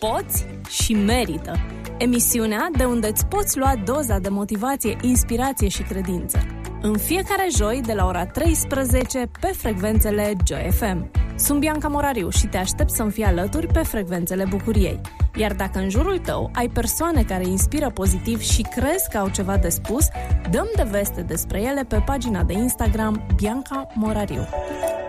poți și merită. Emisiunea de unde îți poți lua doza de motivație, inspirație și credință. În fiecare joi de la ora 13 pe frecvențele Joy FM. Sunt Bianca Morariu și te aștept să-mi fii alături pe frecvențele bucuriei. Iar dacă în jurul tău ai persoane care inspiră pozitiv și crezi că au ceva de spus, dă-mi de veste despre ele pe pagina de Instagram Bianca Morariu.